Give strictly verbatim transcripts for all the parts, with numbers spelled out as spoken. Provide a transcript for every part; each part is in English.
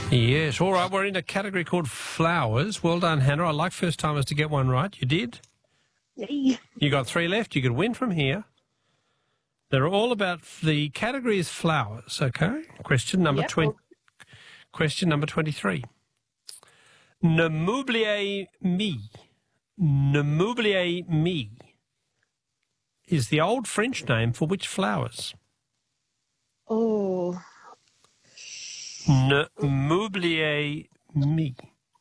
Yes, all right, we're in a category called flowers. Well done, Hannah. I like first-timers to get one right. You did. Yay. You got three left. You could win from here. They're all about, the category is flowers, okay? Question number Yep. twenty. Question number twenty-three. Ne m'oubliez me. Ne m'oubliez me is the old French name for which flowers? Oh. Ne m'oubliez me.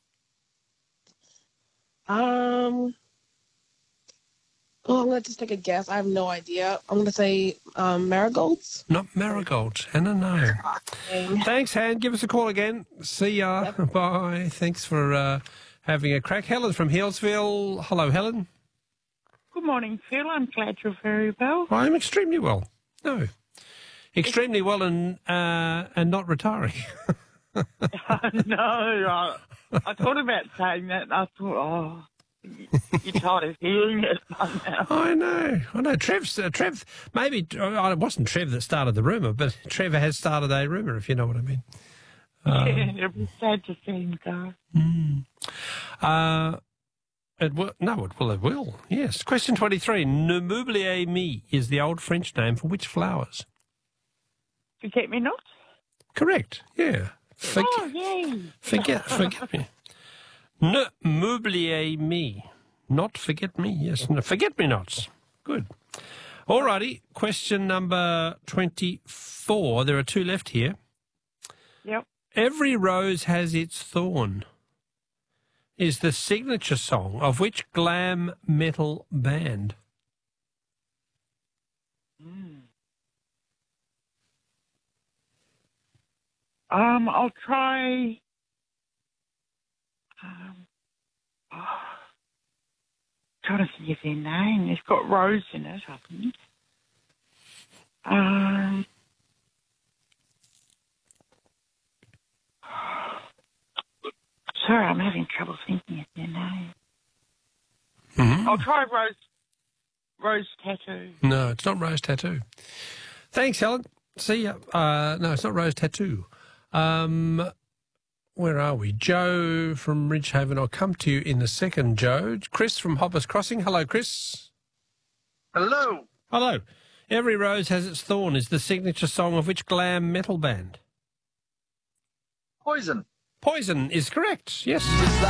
Um. Oh, I'm going to just take a guess. I have no idea. I'm going to say um, marigolds. Not marigolds. Hannah, no. Dang. Thanks, Han. Give us a call again. See ya. Yep. Bye. Thanks for uh, having a crack. Helen from Healesville. Hello, Helen. Good morning, Phil. I'm glad you're very well. I'm extremely well. No. Extremely well and uh, and not retiring. no, I, I thought about saying that and I thought, oh, you're tired of hearing it by now. I know. I know. Trev's, uh, Trev, maybe, uh, it wasn't Trev that started the rumour, but Trevor has started a rumour, if you know what I mean. Um, Yeah, it'll be sad to see him go. Mm. Uh, it will, no, it will, it will, yes. Question twenty-three. Ne m'oubliez me is the old French name for which flowers? Forget me not? Correct, yeah. Forget, Oh, yay. forget, forget me. Ne m'oubliez me. Not forget me, yes. No, forget me nots. Good. All righty. Question number twenty-four. There are two left here. Yep. Every Rose Has Its Thorn is the signature song of which glam metal band? Mm. Um, I'll try... Um, oh, trying to think of their name. It's got Rose in it, I think. Um, sorry, I'm having trouble thinking of their name. Mm-hmm. I'll try Rose. Rose Tattoo. No, it's not Rose Tattoo. Thanks, Helen. See ya. Uh, no, it's not Rose Tattoo. Um... Where are we? Joe from Ridgehaven. I'll come to you in a second, Joe. Chris from Hoppers Crossing. Hello, Chris. Hello. Hello. Every Rose Has Its Thorn is the signature song of which glam metal band? Poison. Poison is correct, yes.